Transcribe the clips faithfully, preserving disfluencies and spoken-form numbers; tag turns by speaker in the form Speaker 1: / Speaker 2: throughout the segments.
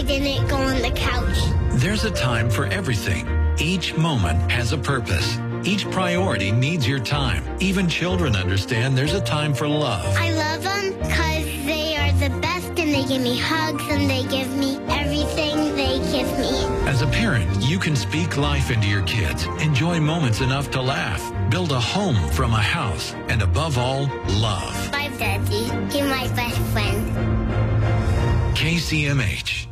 Speaker 1: didn't go on the couch.
Speaker 2: There's a time for everything. Each moment has a purpose. Each priority needs your time. Even children understand there's a time for love.
Speaker 1: I love them because they are the best and they give me hugs and they give me everything they give me.
Speaker 2: As a parent, you can speak life into your kids, enjoy moments enough to laugh, build a home from a house, and above all, love.
Speaker 1: My daddy, he's my best friend.
Speaker 2: K C M H.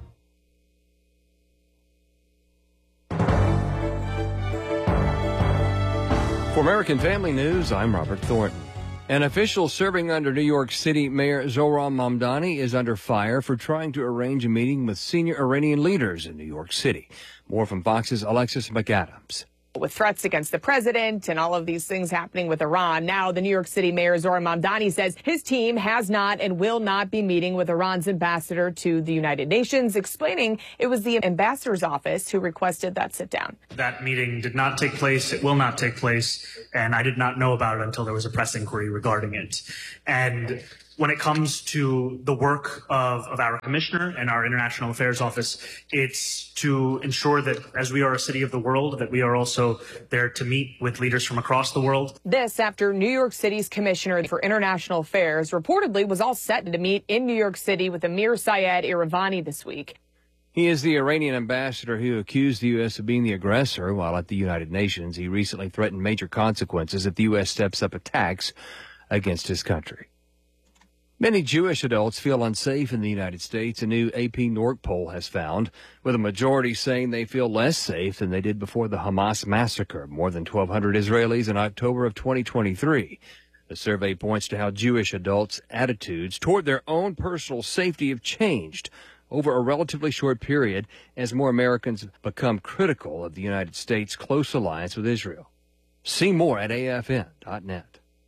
Speaker 3: For American Family News, I'm Robert Thornton. An official serving under New York City Mayor Zohran Mamdani is under fire for trying to arrange a meeting with senior Iranian leaders in New York City. More from Fox's Alexis McAdams.
Speaker 4: With threats against the president and all of these things happening with Iran, now the New York City Mayor Zohran Mamdani says his team has not and will not be meeting with Iran's ambassador to the United Nations, explaining it was the ambassador's office who requested that sit down.
Speaker 5: That meeting did not take place. It will not take place. And I did not know about it until there was a press inquiry regarding it. And when it comes to the work of, of our commissioner and our international affairs office, it's to ensure that as we are a city of the world, that we are also there to meet with leaders from across the world.
Speaker 4: This after New York City's commissioner for international affairs reportedly was all set to meet in New York City with Amir Sayed Iravani this week.
Speaker 3: He is the Iranian ambassador who accused the U S of being the aggressor while at the United Nations. He recently threatened major consequences if the U S steps up attacks against his country. Many Jewish adults feel unsafe in the United States, a new A P Nork poll has found, with a majority saying they feel less safe than they did before the Hamas massacre, more than twelve hundred Israelis in October of twenty twenty-three. The survey points to how Jewish adults' attitudes toward their own personal safety have changed over a relatively short period as more Americans become critical of the United States' close alliance with Israel. See more at A F N dot net.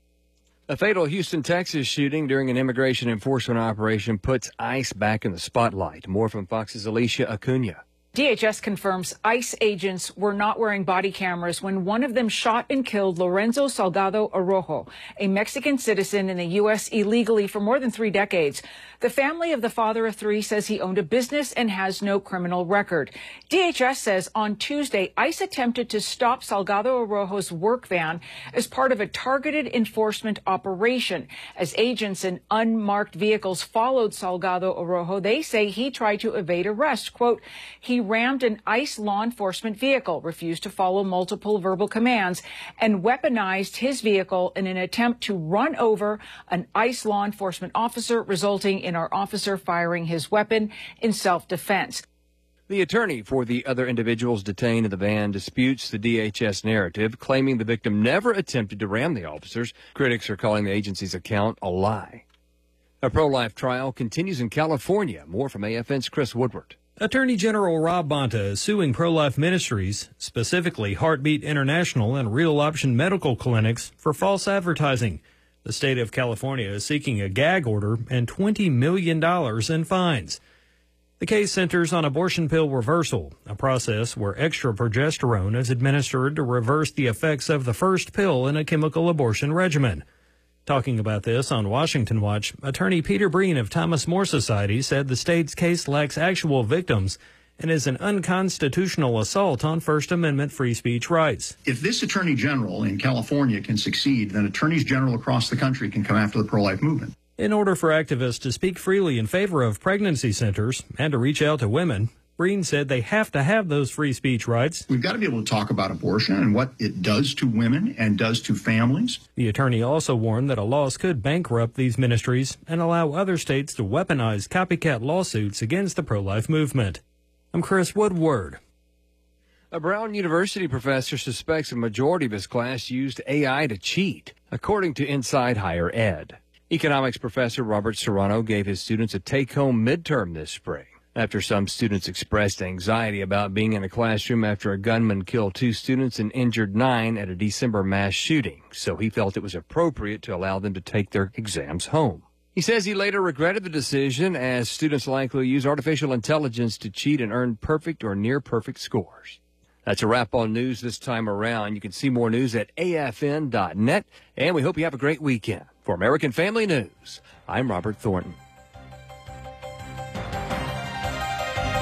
Speaker 3: A fatal Houston, Texas shooting during an immigration enforcement operation puts ICE back in the spotlight. More from Fox's Alicia Acuna.
Speaker 6: D H S confirms ICE agents were not wearing body cameras when one of them shot and killed Lorenzo Salgado Arrojo, a Mexican citizen in the U S illegally for more than three decades. The family of the father of three says he owned a business and has no criminal record. D H S says on Tuesday, ICE attempted to stop Salgado Arrojo's work van as part of a targeted enforcement operation. As agents in unmarked vehicles followed Salgado Arrojo, they say he tried to evade arrest. Quote, he rammed an ICE law enforcement vehicle, refused to follow multiple verbal commands, and weaponized his vehicle in an attempt to run over an ICE law enforcement officer, resulting in our officer firing his weapon in self-defense.
Speaker 3: The attorney for the other individuals detained in the van disputes the D H S narrative, claiming the victim never attempted to ram the officers. Critics are calling the agency's account a lie. A pro-life trial continues in California. More from A F N's Chris Woodward.
Speaker 7: Attorney General Rob Bonta is suing pro-life ministries, specifically Heartbeat International and Real Option Medical Clinics, for false advertising. The state of California is seeking a gag order and twenty million dollars in fines. The case centers on abortion pill reversal, a process where extra progesterone is administered to reverse the effects of the first pill in a chemical abortion regimen. Talking about this on Washington Watch, attorney Peter Breen of Thomas More Society said the state's case lacks actual victims and is an unconstitutional assault on First Amendment free speech rights.
Speaker 8: If this attorney general in California can succeed, then attorneys general across the country can come after the pro-life movement.
Speaker 7: In order for activists to speak freely in favor of pregnancy centers and to reach out to women, Breen said they have to have those free speech rights.
Speaker 8: We've got to be able to talk about abortion and what it does to women and does to families.
Speaker 7: The attorney also warned that a loss could bankrupt these ministries and allow other states to weaponize copycat lawsuits against the pro-life movement. I'm Chris Woodward.
Speaker 3: A Brown University professor suspects a majority of his class used A I to cheat, according to Inside Higher Ed. Economics professor Robert Serrano gave his students a take-home midterm this spring after some students expressed anxiety about being in a classroom after a gunman killed two students and injured nine at a December mass shooting. So he felt it was appropriate to allow them to take their exams home. He says he later regretted the decision, as students likely use artificial intelligence to cheat and earn perfect or near-perfect scores. That's a wrap on news this time around. You can see more news at A F N dot net, and we hope you have a great weekend. For American Family News, I'm Robert Thornton.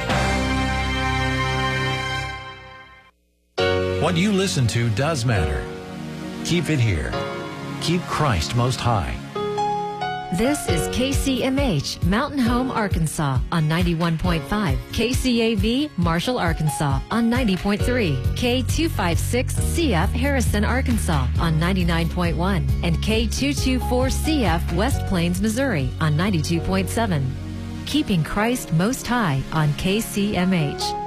Speaker 2: What you listen to does matter. Keep it here. Keep Christ most high.
Speaker 9: This is K C M H, Mountain Home, Arkansas on ninety-one point five, K C A V, Marshall, Arkansas on ninety point three, K two fifty-six C F, Harrison, Arkansas on ninety-nine point one, and K two twenty-four C F, West Plains, Missouri on ninety-two point seven. Keeping Christ most high on K C M H.